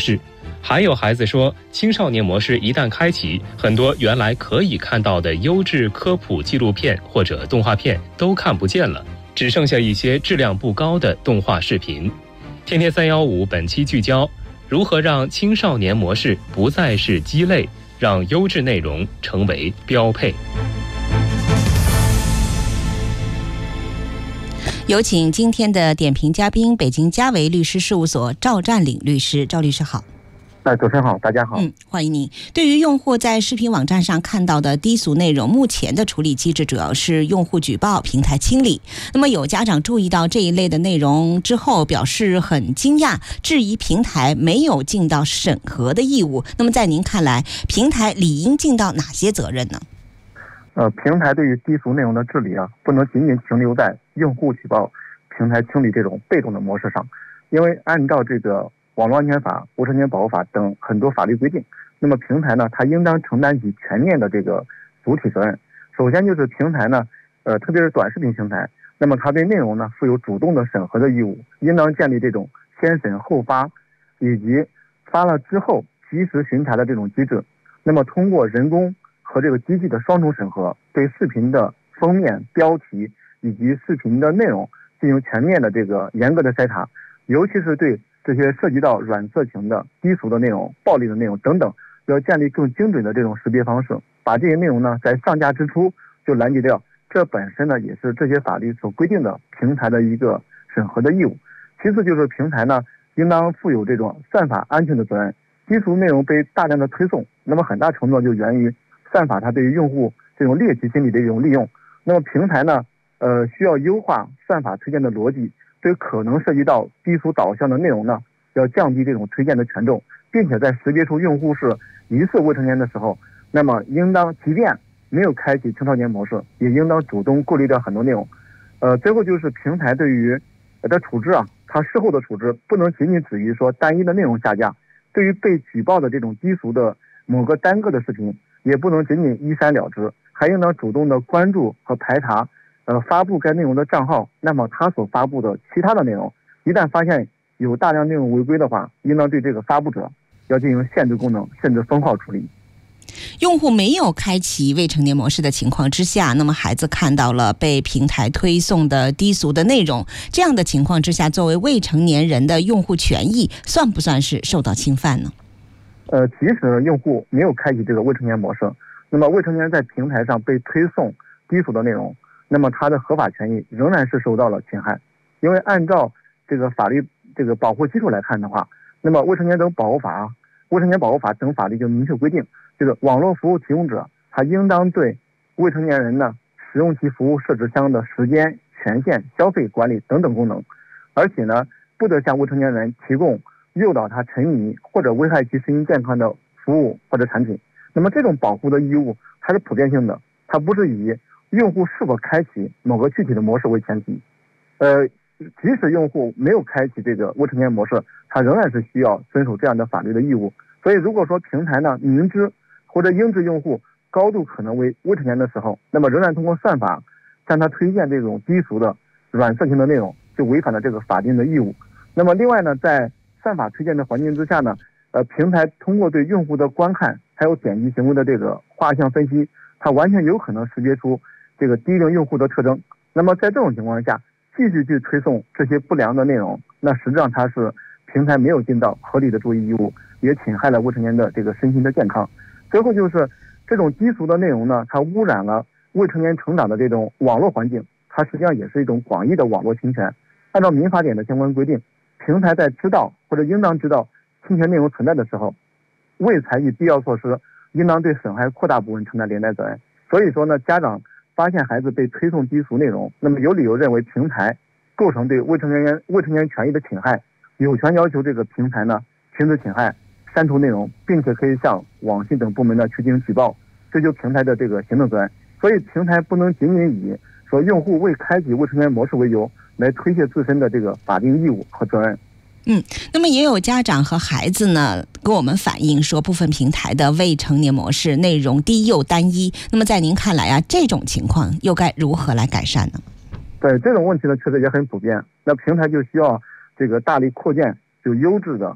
式。还有孩子说，青少年模式一旦开启，很多原来可以看到的优质科普纪录片或者动画片都看不见了，只剩下一些质量不高的动画视频。天天315本期聚焦，如何让青少年模式不再是鸡肋，让优质内容成为标配。 有请今天的点评嘉宾，北京嘉维律师事务所赵占领律师。赵律师好。 主持人好，大家好。 欢迎您。对于用户在视频网站上看到的低俗内容，目前的处理机制主要是用户举报、平台清理。那么有家长注意到这一类的内容之后，表示很惊讶，质疑平台没有尽到审核的义务。那么在您看来，平台理应尽到哪些责任呢？ 平台对于低俗内容的治理不能仅仅停留在用户举报、平台清理这种被动的模式上，因为按照这个网络安全法、未成年保护法等很多法律规定，那么平台呢，它应当承担起全面的这个主体责任。首先就是平台呢，特别是短视频平台，那么它对内容呢负有主动的审核的义务，应当建立这种先审后发，以及发了之后及时巡查的这种机制。那么通过人工和这个机器的双重审核，对视频的封面、标题以及视频的内容进行全面的这个严格的筛查，尤其是对这些涉及到软色情的、低俗的内容、暴力的内容等等，要建立更精准的这种识别方式，把这些内容呢在上架之初就拦截掉。这本身呢也是这些法律所规定的平台的一个审核的义务。其次就是平台呢应当负有这种算法安全的责任。低俗内容被大量的推送，那么很大程度就源于算法它对于用户这种猎奇心理的一种利用。那么平台呢需要优化算法推荐的逻辑，对可能涉及到低俗导向的内容呢，要降低这种推荐的权重，并且在识别出用户是疑似未成年的时候，那么应当即便没有开启青少年模式，也应当主动过滤掉很多内容。最后就是平台对于的处置它事后的处置不能仅仅止于说单一的内容下架，对于被举报的这种低俗的某个单个的视频，也不能仅仅一删了之，还应当主动的关注和排查发布该内容的账号，那么他所发布的其他的内容，一旦发现有大量内容违规的话，应当对这个发布者要进行限制功能甚至封号处理。 用户没有开启未成年模式的情况之下，那么孩子看到了被平台推送的低俗的内容，这样的情况之下，作为未成年人的用户权益算不算是受到侵犯呢？ 即使用户没有开启这个未成年模式，那么未成年人在平台上被推送低俗的内容，那么他的合法权益仍然是受到了侵害。因为按照这个法律这个保护基础来看的话，那么未成年保护法等法律就明确规定，就是网络服务提供者他应当对未成年人呢使用其服务设置相应的时间、权限、消费管理等等功能，而且呢不得向未成年人提供诱导他沉迷或者危害其身心健康的服务或者产品。那么这种保护的义务它是普遍性的，它不是以用户是否开启某个具体的模式为前提。即使用户没有开启这个未成年模式，他仍然是需要遵守这样的法律的义务。所以如果说平台呢明知或者应知用户高度可能为未成年的时候，那么仍然通过算法向他推荐这种低俗的软色情的内容，就违反了这个法定的义务。那么另外呢，在算法推荐的环境之下呢，平台通过对用户的观看还有点击行为的这个画像分析，它完全有可能识别出这个低龄用户的特征。那么在这种情况下继续去推送这些不良的内容，那实际上它是平台没有尽到合理的注意义务，也侵害了未成年的这个身心的健康。最后就是这种低俗的内容呢，它污染了未成年成长的这种网络环境，它实际上也是一种广义的网络侵权。按照民法典的相关规定，平台在知道或者应当知道侵权内容存在的时候，未采取必要措施，应当对损害扩大部分承担连带责任。所以说呢，家长发现孩子被推送低俗内容，那么有理由认为平台构成对未成年权益的侵害，有权要求这个平台呢停止侵害、删除内容，并且可以向网信等部门呢去进行举报，追究平台的这个行政责任。所以平台不能仅仅以说用户未开启未成年模式为由来推卸自身的这个法定义务和责任。 那么也有家长和孩子呢跟我们反映说，部分平台的未成年模式内容低幼单一。那么在您看来这种情况又该如何来改善呢？ 对这种问题呢，确实也很普遍。那平台就需要这个大力扩建就优质的、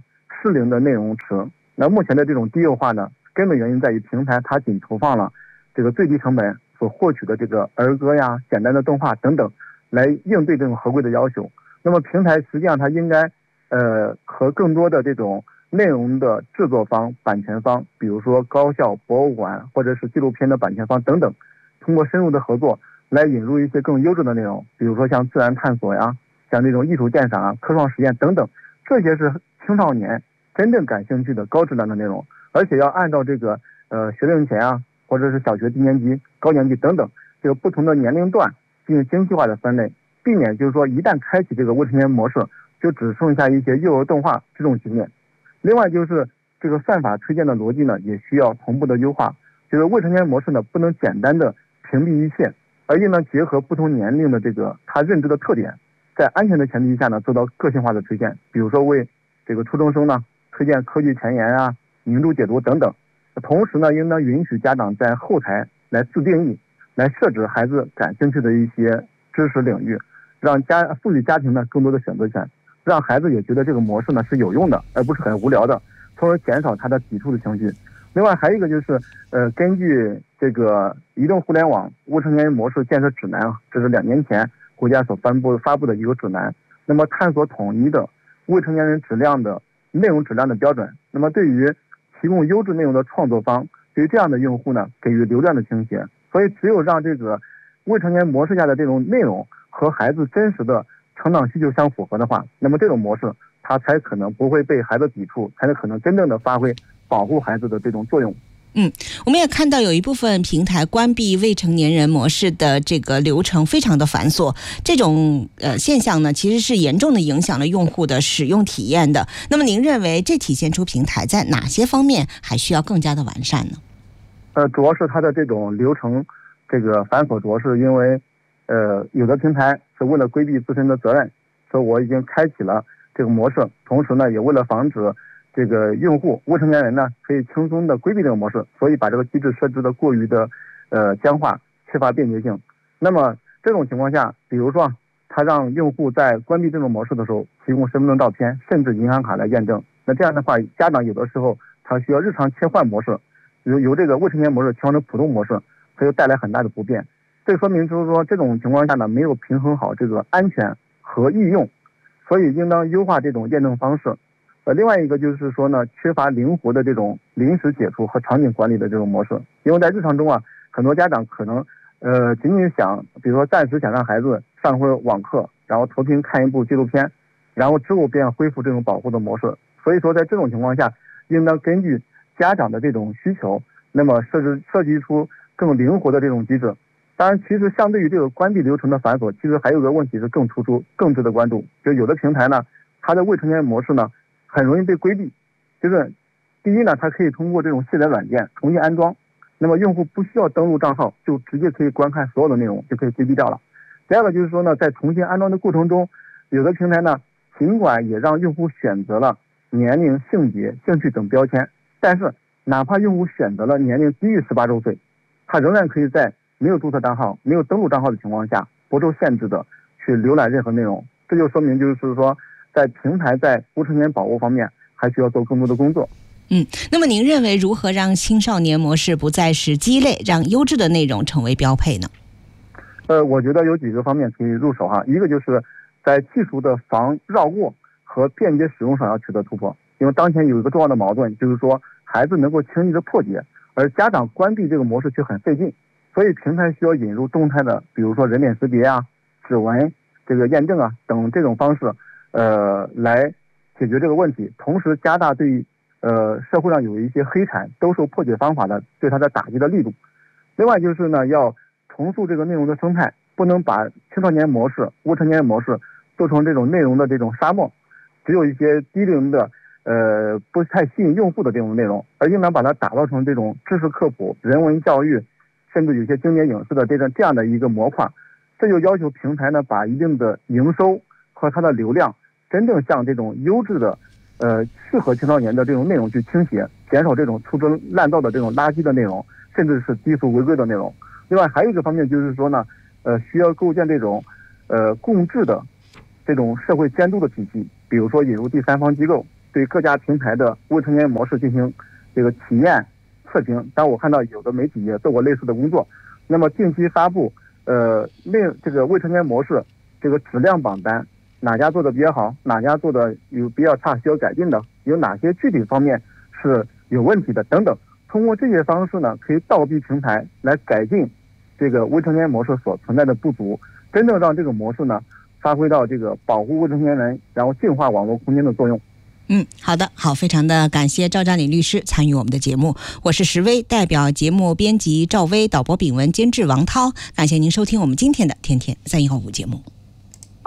适龄的内容池。那目前的这种低幼化呢，根本原因在于平台它仅投放了这个最低成本所获取的这个儿歌呀、简单的动画等等，来应对这种合规的要求。那么平台实际上它应该和更多的这种内容的制作方、版权方，比如说高校、博物馆或者是纪录片的版权方等等，通过深入的合作来引入一些更优质的内容，比如说像自然探索呀、像这种艺术鉴赏啊、科创实验等等，这些是青少年真正感兴趣的高质量的内容，而且要按照这个学龄前啊，或者是小学低年级、高年级等等这个不同的年龄段进行精细化的分类，避免就是说一旦开启这个未成年模式，就只剩下一些幼儿动画这种局面。另外就是这个算法推荐的逻辑呢，也需要同步的优化。就是未成年模式呢，不能简单的屏蔽一切，而应当结合不同年龄的这个他认知的特点，在安全的前提下呢，做到个性化的推荐。比如说为这个初中生呢推荐科技前沿啊、名著解读等等。同时呢，应当允许家长在后台来自定义，来设置孩子感兴趣的一些知识领域，让赋予家庭呢更多的选择权，让孩子也觉得这个模式呢是有用的，而不是很无聊的，从而减少他的抵触的情绪。另外还有一个就是，根据这个移动互联网未成年人模式建设指南啊，这是2年前国家所发布的一个指南。那么探索统一的未成年人内容质量的标准。那么对于提供优质内容的创作方，对于这样的用户呢，给予流量的倾斜。所以只有让这个未成年模式下的这种内容和孩子真实的成长需求相符合的话，那么这种模式它才可能不会被孩子抵触，才能可能真正的发挥保护孩子的这种作用。 我们也看到有一部分平台关闭未成年人模式的这个流程非常的繁琐，这种现象呢，其实是严重的影响了用户的使用体验的。那么您认为这体现出平台在哪些方面还需要更加的完善呢？ 主要是它的这种流程这个繁琐，主要是因为有的平台是为了规避自身的责任，所以我已经开启了这个模式，同时呢也为了防止这个用户未成年人呢可以轻松的规避这个模式，所以把这个机制设置的过于的僵化，缺乏便捷性。那么这种情况下，比如说他让用户在关闭这种模式的时候提供身份证照片甚至银行卡来验证，那这样的话家长有的时候他需要日常切换模式，由这个未成年模式切换成普通模式，它就带来很大的不便。这说明就是说这种情况下呢，没有平衡好这个安全和易用，所以应当优化这种验证方式。另外一个就是说呢，缺乏灵活的这种临时解除和场景管理的这种模式。因为在日常中啊，很多家长可能仅仅想，比如说暂时想让孩子上会网课，然后投屏看一部纪录片，然后之后便恢复这种保护的模式。所以说在这种情况下，应当根据家长的这种需求，那么设计出更灵活的这种机制。当然，其实相对于这个关闭流程的繁琐，其实还有个问题是更突出、更值得关注。就有的平台呢，它的未成年模式呢，很容易被规避。就是第一呢，它可以通过这种卸载软件重新安装，那么用户不需要登录账号，就直接可以观看所有的内容，就可以规避掉了。第二个就是说呢，在重新安装的过程中，有的平台呢，尽管也让用户选择了年龄、性别、兴趣等标签，但是哪怕用户选择了年龄低于18周岁，他仍然可以在没有注册账号、没有登录账号的情况下，不受限制的去浏览任何内容。这就说明就是说，在平台在未成年保护方面还需要做更多的工作。 那么您认为如何让青少年模式不再是鸡肋，让优质的内容成为标配呢？ 我觉得有几个方面可以入手哈。一个就是在技术的防绕过和便捷使用上要取得突破。因为当前有一个重要的矛盾，就是说孩子能够轻易的破解，而家长关闭这个模式却很费劲。所以平台需要引入动态的，比如说人脸识别啊、指纹这个验证啊等这种方式，来解决这个问题。同时加大对社会上有一些黑产兜售破解方法的对它的打击的力度。另外就是呢，要重塑这个内容的生态，不能把青少年模式、未成年模式做成这种内容的这种沙漠，只有一些低龄的不太吸引用户的这种内容，而应当把它打造成这种知识科普、人文教育，甚至有些经典影视的这样的一个模块。这就要求平台呢，把一定的营收和它的流量真正向这种优质的适合青少年的这种内容去倾斜，减少这种粗制滥造的这种垃圾的内容，甚至是低俗违规的内容。另外还有一个方面就是说呢，需要构建这种共治的这种社会监督的体系，比如说引入第三方机构， 对各家平台的未成年模式进行这个体验测评，但我看到有的媒体也做过类似的工作。那么近期发布这个未成年模式这个质量榜单，哪家做的比较好，哪家做的有比较差需要改进的，有哪些具体方面是有问题的等等。通过这些方式呢，可以倒逼平台来改进这个未成年模式所存在的不足，真正让这个模式呢发挥到这个保护未成年人，然后净化网络空间的作用。 好的，好，非常的感谢赵占领律师参与我们的节目。我是石薇，代表节目编辑赵薇，导播秉文，监制王涛。感谢您收听我们今天的天天315节目。